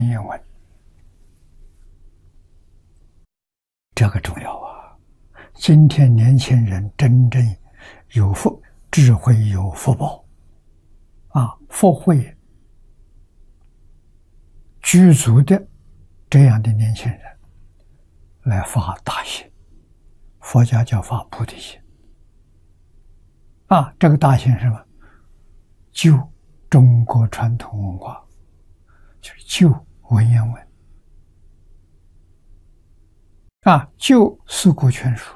英文，这个重要啊！今天年轻人真正有智慧、有福报啊，福慧具足的这样的年轻人，来发大心，佛家叫发菩提心啊。这个大心是什么？救中国传统文化，就是救文言文啊，救四库全书。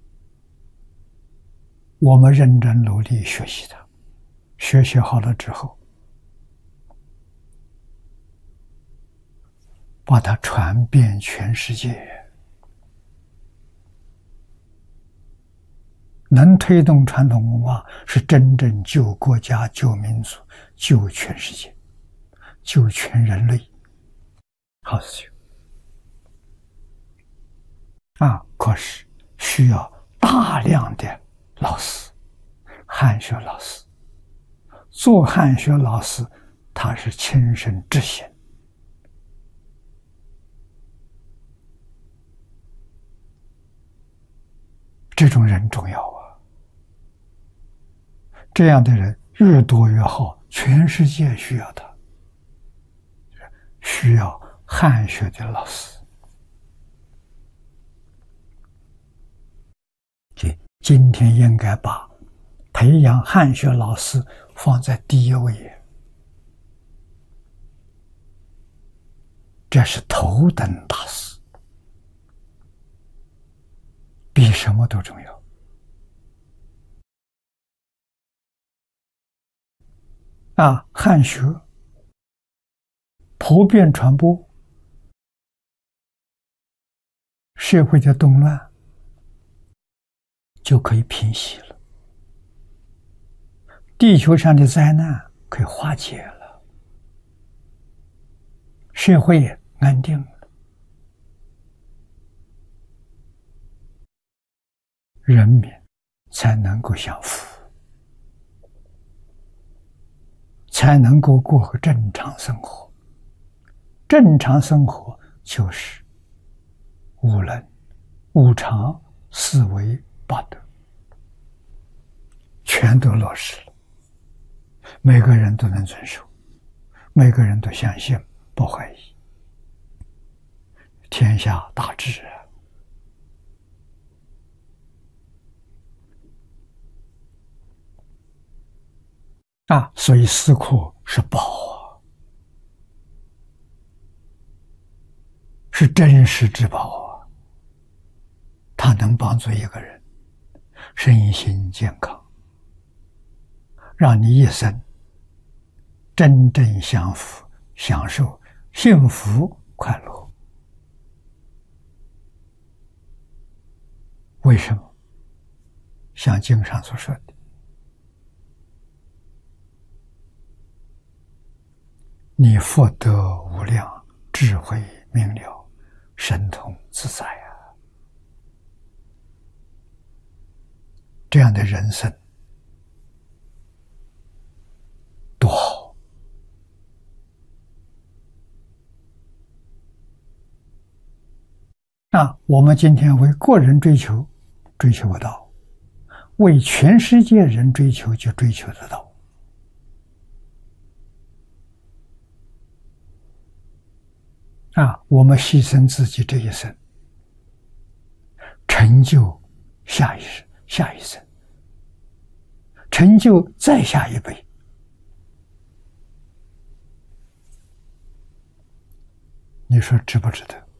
我们认真努力学习它，学习好了之后，把它传遍全世界，能推动传统文化，是真正救国家、救民族、救全世界、救全人类好事情啊！可是需要大量的老师，汉学老师。做汉学老师，他是亲身执行，这种人重要啊！这样的人越多越好，全世界需要他，需要汉学的老师。今天应该把培养汉学老师放在第一位，这是头等大事，比什么都重要啊！汉学普遍传播，社会的动乱就可以平息了，地球上的灾难可以化解了，社会也安定了，人民才能够享福，才能够过个正常生活。正常生活就是无能、无常、四维八德，全都落实了，每个人都能遵守，每个人都相信，不怀疑，天下大治啊！所以四库是宝啊，是真实之宝啊！它能帮助一个人身心健康，让你一生真正享受幸福快乐。为什么？像经上所说的，你福德无量，智慧明了，神通自在啊！这样的人生多好啊！我们今天为个人追求不到，为全世界人追求就追求得到啊！我们牺牲自己这一生，成就下一生，成就再下一辈，你说值不值得？